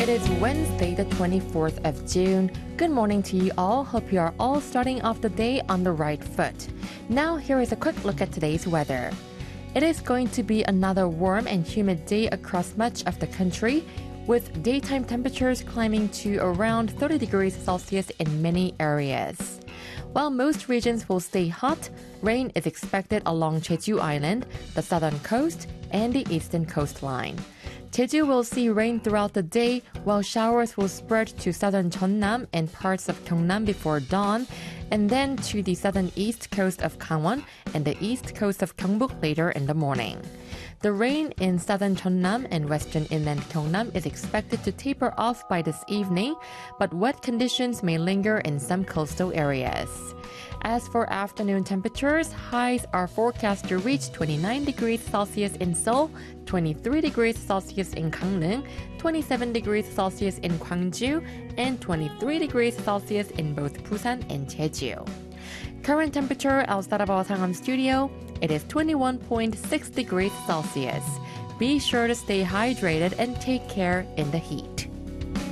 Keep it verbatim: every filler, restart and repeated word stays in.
It is Wednesday, the twenty-fourth of June. Good morning to you all. Hope you are all starting off the day on the right foot. Now, here is a quick look at today's weather. It is going to be another warm and humid day across much of the country, with daytime temperatures climbing to around thirty degrees Celsius in many areas. While most regions will stay hot, rain is expected along Jeju Island, the southern coast, and the eastern coastline. Jeju will see rain throughout the day, while showers will spread to southern Jeonnam and parts of Gyeongnam before dawn, and then to the southern east coast of Gangwon and the east coast of Gyeongbuk later in the morning. The rain in southern Jeonnam and western inland Gyeongnam is expected to taper off by this evening, but wet conditions may linger in some coastal areas. As for afternoon temperatures, highs are forecast to reach twenty-nine degrees Celsius in Seoul, twenty-three degrees Celsius in Gangneung, twenty-seven degrees Celsius in Gwangju, and twenty-three degrees Celsius in both Busan and Jeju. Current temperature outside of our Sangam studio, it is twenty-one point six degrees Celsius. Be sure to stay hydrated and take care in the heat.